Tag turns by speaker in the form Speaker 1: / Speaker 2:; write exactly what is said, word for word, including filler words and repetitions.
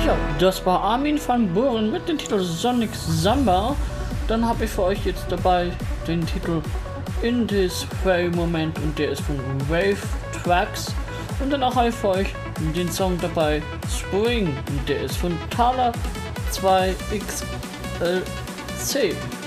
Speaker 1: Ja, das war Armin van Buuren mit dem Titel Sonic Samba. Dann habe ich für euch jetzt dabei den Titel In This Very Moment und der ist von Wave Tracks. Und dann auch habe ich für euch den Song dabei Spring und der ist von Thaler zwei X L C.